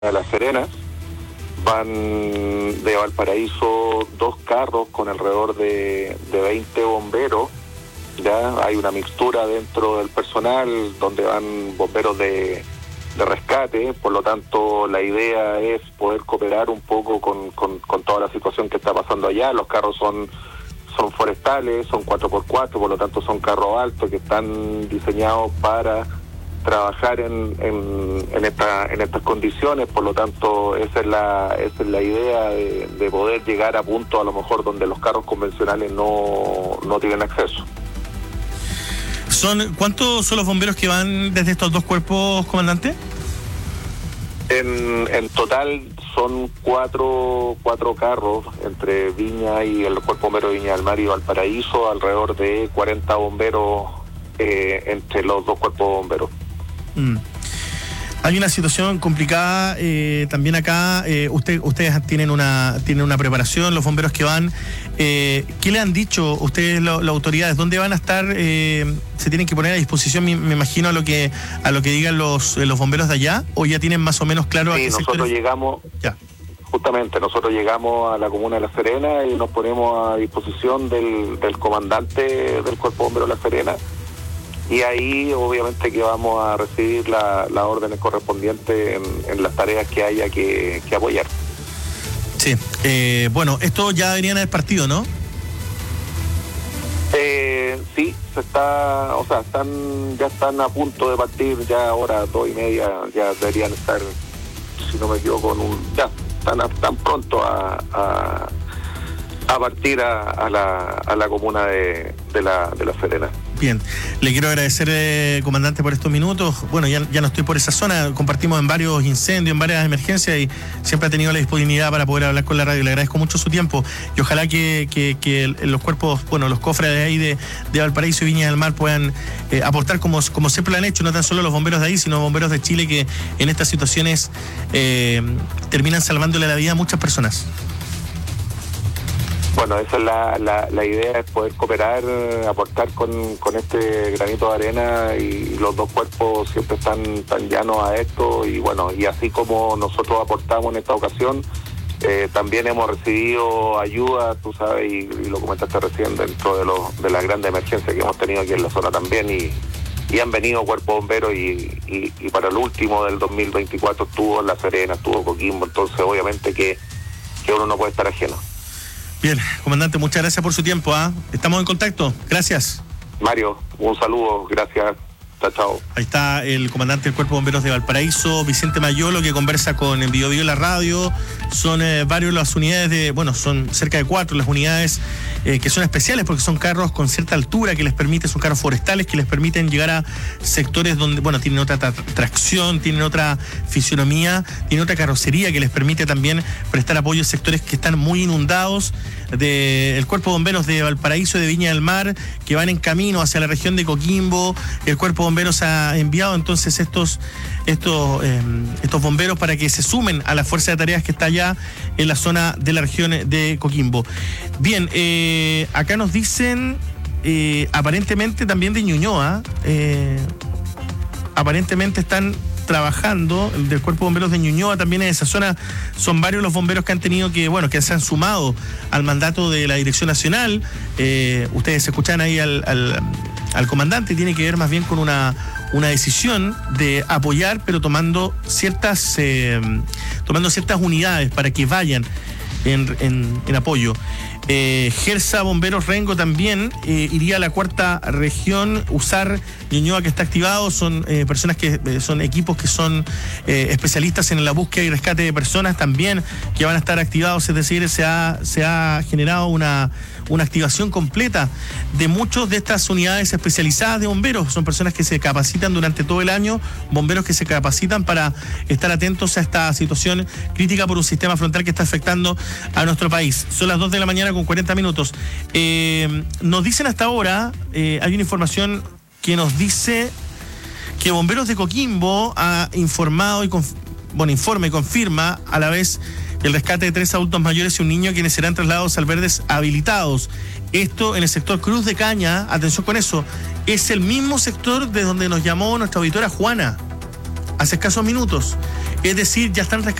de La Serena. Van de Valparaíso 2 carros con alrededor de 20 bomberos. Ya hay una mixtura dentro del personal donde van bomberos de rescate, por lo tanto la idea es poder cooperar un poco con toda la situación que está pasando allá. Los carros son forestales, son 4x4, por lo tanto son carros altos que están diseñados para trabajar en estas condiciones, por lo tanto esa es la idea de poder llegar a puntos a lo mejor donde los carros convencionales no tienen acceso. ¿Cuántos son los bomberos que van desde estos 2 cuerpos, comandante? En total son cuatro carros entre Viña y el Cuerpo Bombero de Viña del Mar y Valparaíso, alrededor de 40 bomberos entre los 2 cuerpos de bomberos. Hay una situación complicada también acá. Ustedes tienen una preparación, los bomberos que van. ¿Qué le han dicho ustedes, las autoridades? ¿Dónde van a estar? ¿Se tienen que poner a disposición, me imagino, a lo que digan los bomberos de allá? ¿O ya tienen más o menos claro? Sí, nosotros llegamos... Ya. Justamente, nosotros llegamos a la comuna de La Serena y nos ponemos a disposición del comandante del Cuerpo Bombero de La Serena. Y ahí obviamente que vamos a recibir las órdenes correspondientes en las tareas que haya que apoyar. Sí, bueno, esto ya deberían haber partido, ¿no? Sí, ya están a punto de partir, ya ahora 2:30, ya deberían estar, si no me equivoco, están pronto a partir a la comuna de la Serena. Bien, le quiero agradecer, comandante, por estos minutos. Bueno, ya no estoy por esa zona, compartimos en varios incendios, en varias emergencias y siempre ha tenido la disponibilidad para poder hablar con la radio. Le agradezco mucho su tiempo y ojalá que los cuerpos, los cofres de ahí de Valparaíso y Viña del Mar puedan aportar como siempre lo han hecho, no tan solo los bomberos de ahí, sino bomberos de Chile que en estas situaciones terminan salvándole la vida a muchas personas. Bueno, esa es la idea, es poder cooperar, aportar con este granito de arena, y los 2 cuerpos siempre están tan llanos a esto, y bueno, y así como nosotros aportamos en esta ocasión, también hemos recibido ayuda, tú sabes, y lo comentaste recién, dentro de las grandes emergencias que hemos tenido aquí en la zona también, y han venido cuerpos bomberos y para el último del 2024 estuvo La Serena, estuvo Coquimbo, entonces obviamente que uno no puede estar ajeno. Bien, comandante, muchas gracias por su tiempo. Estamos en contacto. Gracias. Mario, un saludo. Gracias. Chao. Ahí está el comandante del Cuerpo de Bomberos de Valparaíso, Vicente Mayolo, que conversa con Bio la radio. Son varios las unidades son cerca de 4 las unidades que son especiales porque son carros con cierta altura que les permite, son carros forestales que les permiten llegar a sectores donde, tienen otra tracción, tienen otra fisionomía, tienen otra carrocería que les permite también prestar apoyo a sectores que están muy inundados del Cuerpo de Bomberos de Valparaíso y de Viña del Mar, que van en camino hacia la región de Coquimbo. El Cuerpo de Bomberos ha enviado entonces estos bomberos para que se sumen a la fuerza de tareas que está allá en la zona de la región de Coquimbo. Bien, acá nos dicen aparentemente también de Ñuñoa, aparentemente están trabajando del Cuerpo de Bomberos de Ñuñoa también en esa zona. Son varios los bomberos que han tenido que se han sumado al mandato de la Dirección Nacional. Ustedes escuchan ahí al comandante, tiene que ver más bien con una decisión de apoyar, pero tomando ciertas unidades para que vayan en apoyo. Gersa Bomberos Rengo también iría a la 4ª región. USAR Ñuñoa, que está activado, son personas que son equipos que son especialistas en la búsqueda y rescate de personas también, que van a estar activados, es decir, se ha generado una activación completa de muchas de estas unidades especializadas de bomberos. Son personas que se capacitan durante todo el año, bomberos que se capacitan para estar atentos a esta situación crítica por un sistema frontal que está afectando a nuestro país. Son las 2 de la mañana con 40 minutos. Nos dicen hasta ahora, hay una información que nos dice que Bomberos de Coquimbo ha informado informa y confirma a la vez el rescate de 3 adultos mayores y un niño, quienes serán trasladados a albergues habilitados. Esto en el sector Cruz de Caña, atención con eso, es el mismo sector de donde nos llamó nuestra auditora Juana hace escasos minutos. Es decir, ya están